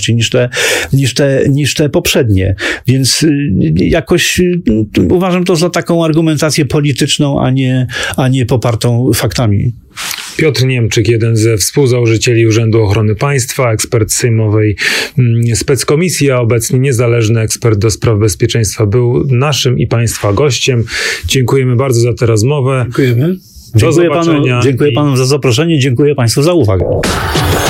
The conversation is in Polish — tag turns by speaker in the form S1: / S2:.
S1: inaczej niż te poprzednie. Więc jakoś uważam to za taką argumentację polityczną, a nie popartą faktami.
S2: Piotr Niemczyk, jeden ze współzałożycieli Urzędu Ochrony Państwa, ekspert sejmowej speckomisji, a obecnie niezależny ekspert do spraw bezpieczeństwa, był naszym i Państwa gościem. Dziękujemy bardzo za tę rozmowę.
S1: Dziękujemy.
S2: Do zobaczenia.
S1: Dziękuję panu za zaproszenie, dziękuję Państwu za uwagę.